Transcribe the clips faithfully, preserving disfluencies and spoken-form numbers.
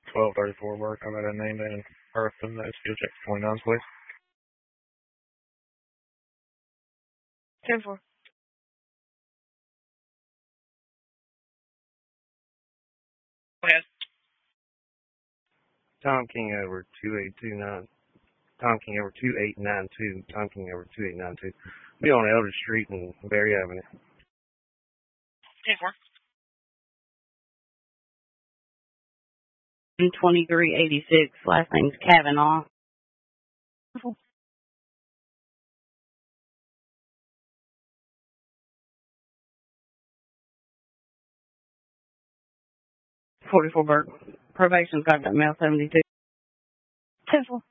twelve thirty-four work. I'm at a name and Earth and those fuel check twenty-nines, please. ten four. Go ahead. Tom King over two eight two nine. Tom King over two eight nine two. Tom King over two eight nine two. Be on Elder Street and Berry Avenue. ten four. twenty-three eighty-six. Last name's Kavanaugh. forty-four Burke. Probation's got that mail seventy-two. ten four.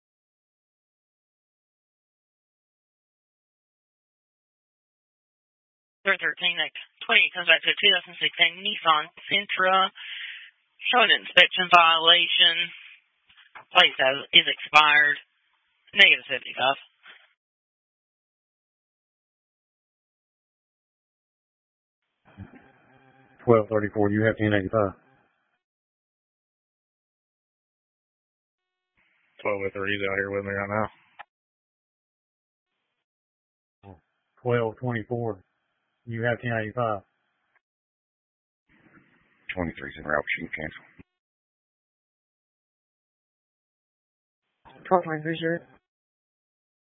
three thirteen twenty comes back to a two thousand sixteen Nissan Sentra. Showing inspection violation. Plate has, is expired. Negative seventy-five. twelve thirty-four. You have ten eighty-five. twelve oh three, he's out here with me right now. twelve twenty-four. You have ten eighty-five. twenty-three's en route. She can cancel. twelve twenty-three, sure.